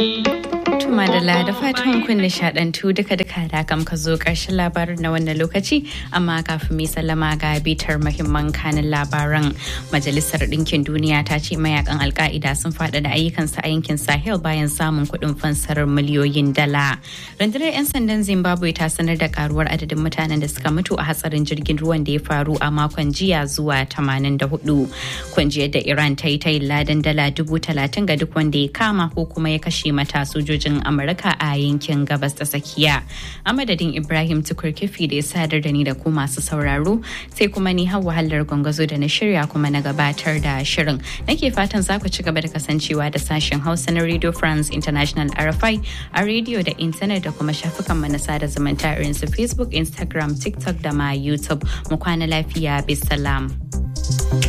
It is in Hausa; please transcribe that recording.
Madalla da fatan kun nishadantu duka da kam ka zo ƙarshen labarin na wannan lokaci, amma kafin mai sallama ga bitar muhimman kanin labaran. Majalisar Ɗinkin Duniya ta ce mayakan Al-Qaida sun faɗaɗa ayyukansu a yankin Sahel bayan samun kuɗin fansar miliyoyin dala. Rundunar 'yan sandan Zimbabwe ta sanar da karuwar adadin mutanen da suka mutu a hatsarin jirgin ruwan da ya faru a makon jiya zuwa 84. Kun ji yadda Iran ta yi tayin ladan dala 30,000 ga duk wanda ya kama ko kuma ya kashe mata sojojin Amurka a yankin gabas ta tsakiya. A madadin Ibrahim Tukur Kifi da ya sadar da ni da ku masu sauraro, sai kuma ni Hauwa Hallar Gwangwazo da na shirya kuma na gabatar da shirin. Nake fatan za ku ci gaba da kasancewa da sashen Hausa na Radio France International RFI a rediyo da intanet da kuma shafukan mu na sada zumunta irin su Facebook, Instagram, TikTok da ma YouTube. Mu kwana lafiya, bisalam.